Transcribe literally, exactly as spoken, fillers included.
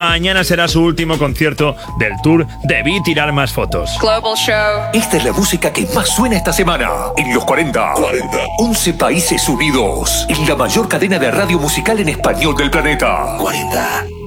Mañana será su último concierto del tour Debí tirar más fotos. Global Show. Esta es la música que más suena esta semana. En los cuarenta. cuarenta. once países unidos. En la mayor cadena de radio musical en español del planeta. cuarenta.